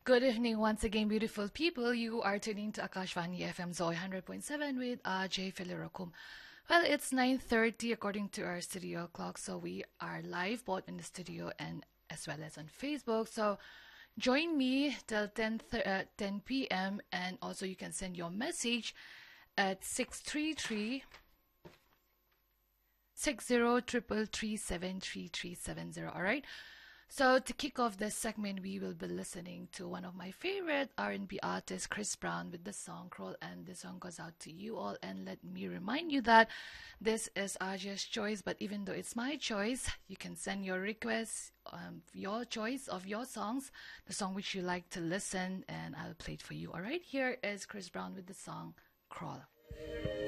Good evening once again, beautiful people. You are tuning to Akashvani FM Zoe 100.7 with RJ Filirakum. Well, it's 9:30 according to our studio clock, so we are live both in the studio and as well as on Facebook. So join me till 10 p.m. and also you can send your message at 633 6033373370. All right. So to kick off this segment, we will be listening to one of my favorite R&B artists, Chris Brown, with the song "Crawl," and this song goes out to you all. And let me remind you that this is Arja's choice, but even though it's my choice, you can send your requests, your choice of your songs, the song which you like to listen, and I'll play it for you. All right, here is Chris Brown with the song "Crawl."